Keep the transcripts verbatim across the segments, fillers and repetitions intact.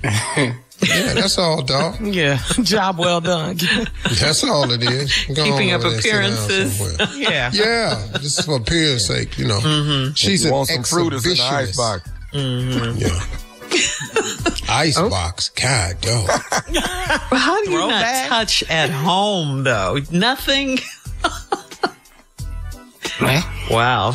Yeah, that's all, dog. Yeah, job well done. That's all it is. Go Keeping up appearances. Yeah. Yeah, just for appearance sake, you know. Mm-hmm. She's an want some fruit in the ice exhibitionist. box. Mm-hmm. Yeah. Ice oh. box. God, dog. Well, how do you Throw not back. touch at home, though? Nothing? Wow.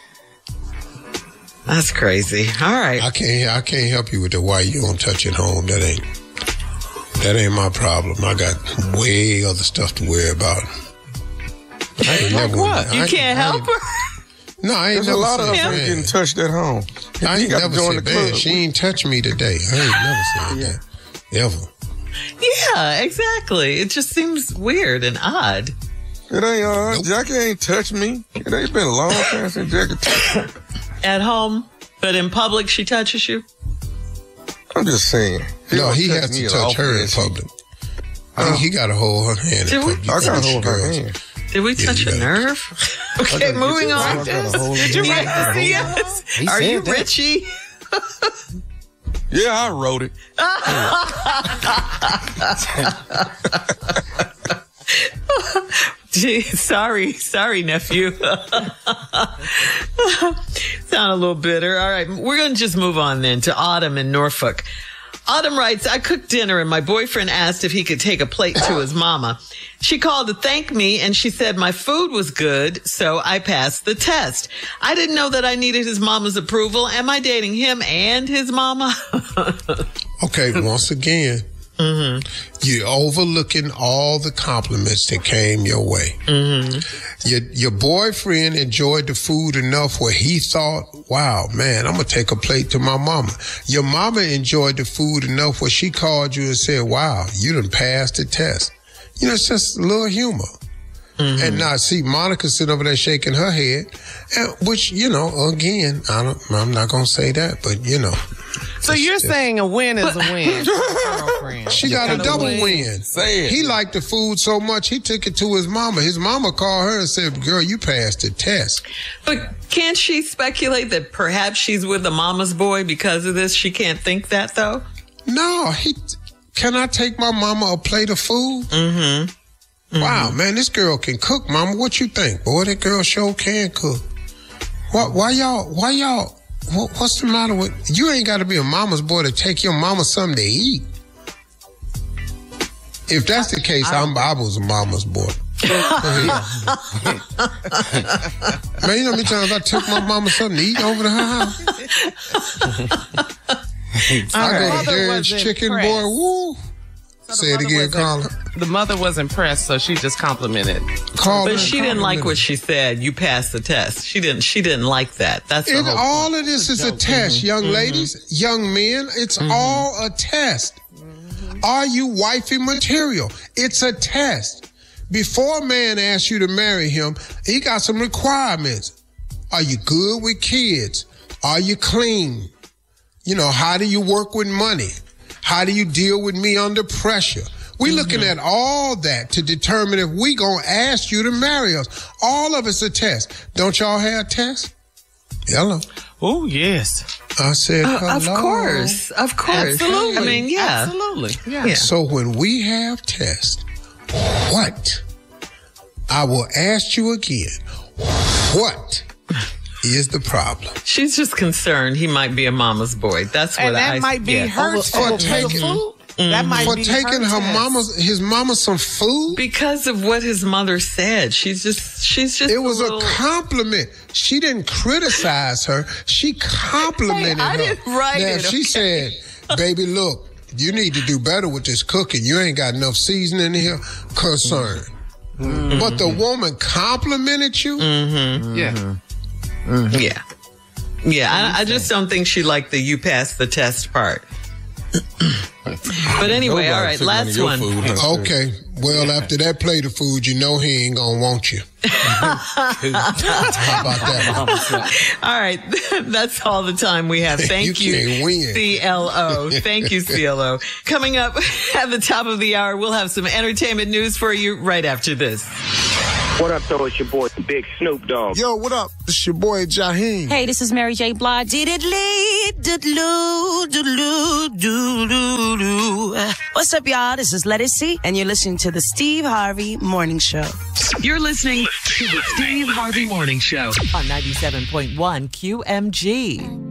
That's crazy. All right. I can't. I can't help you with the why you don't touch at home. That ain't. That ain't my problem. I got way other stuff to worry about. I ain't like never, what? I you ain't, can't I help ain't, her? No, I ain't There's never a lot of us said ain't that. getting touched at home. I ain't You got never to join said the that. club. She ain't touched me today. I ain't never said Yeah. that. Ever. Yeah, exactly. It just seems weird and odd. It ain't uh, Nope. Jackie ain't touched me. It ain't been a long time since Jackie touched me. At home, but in public, she touches you? I'm just saying. No, don't he touch has me to at touch all, her in man. She- public. I think he got to hold her hand Did in we- public. I gotta Touch hold her girls. hand. Did we Yeah, touch you a gotta- nerve? Okay, gotta moving get on. I gotta hold her Did you hand. write this? Yes. He Are said you that. Richie? Yeah, I wrote it. Gee, sorry, sorry, nephew. Sound a little bitter. All right, we're going to just move on then to Autumn in Norfolk. Autumn writes, I cooked dinner and my boyfriend asked if he could take a plate to his mama. She called to thank me and she said my food was good, so I passed the test. I didn't know that I needed his mama's approval. Am I dating him and his mama? Okay, once again, mm-hmm. you're overlooking all the compliments that came your way. Mm-hmm. Your, your boyfriend enjoyed the food enough where he thought, wow, man, I'm going to take a plate to my mama. Your mama enjoyed the food enough where she called you and said, wow, you done passed the test. You know, it's just a little humor. Mm-hmm. And now see Monica sitting over there shaking her head, and, which, you know, again, I don't, I'm not going to say that, but, you know. So you're saying a win is a win. Girlfriend. She got a double win. win. Say it. He liked the food so much, he took it to his mama. His mama called her and said, girl, you passed the test. But can't she speculate that perhaps she's with a mama's boy because of this? She can't think that, though? No, he... Can I take my mama a plate of food? Mm-hmm. Mm-hmm. Wow, man, this girl can cook, mama. What you think? Boy, that girl sure can cook. Why, why y'all, why y'all, what, what's the matter with, you ain't got to be a mama's boy to take your mama something to eat. If that's the case, I, I'm, I was a mama's boy. Man, you know how many times I took my mama something to eat over to her house? I go to Darren's Chicken, impressed. boy, woo. So Say it again, Carla. The mother was impressed, so she just complimented. Carla But she didn't like what she said. You passed the test. She didn't. She didn't like that. That's the It, whole all point. of this is a test, Mm-hmm. young Mm-hmm. ladies, young men. It's Mm-hmm. all a test. Mm-hmm. Are you wifey material? It's a test. Before a man asks you to marry him, he got some requirements. Are you good with kids? Are you clean? You know, how do you work with money? How do you deal with me under pressure? We're mm-hmm. looking at all that to determine if we gonna ask you to marry us. All of it's a test. Don't y'all have tests? Hello. Oh, yes. I said Uh, hello. of course. Of course. Absolutely. I mean, yeah. Absolutely. Yeah. Yeah. So when we have tests, what? I will ask you again, what is the problem? She's just concerned he might be a mama's boy. That's what And that I might be get. her For test. taking- food. That might For be taking her, test. mama's, his mama some food? Because of what his mother said. She's just, she's just It was a a little... compliment. She didn't criticize her. She complimented Hey, I her. didn't write now, it, if she okay? said, baby, look, you need to do better with this cooking. You ain't got enough seasoning in here. Concern. Mm-hmm. But the woman complimented you? Mm-hmm. Yeah. Mm-hmm. Yeah. Yeah, I, I just don't think she liked the you passed the test part. But anyway, Nobody all right, took none of last your one. food, huh? Okay. Well, after that plate of food, you know he ain't gonna want you. How about that? All right, that's all the time we have. Thank You you, can't win. C L O. Thank you, C L O. Coming up at the top of the hour, we'll have some entertainment news for you right after this. What up, though? It's your boy, Big Snoop Dogg. Yo, what up? It's your boy, Jaheim. Hey, this is Mary J. Blige. Diddly, diddloo, diddloo, doodloo. What's up, y'all? This is Let It See, and you're listening to the Steve Harvey Morning Show. You're listening to the Steve Harvey Morning Show on ninety-seven point one Q M G.